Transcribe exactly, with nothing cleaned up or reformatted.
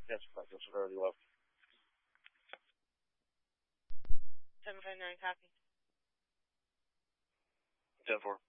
Yes, correct. That's very low. seven five nine, copy. ten four.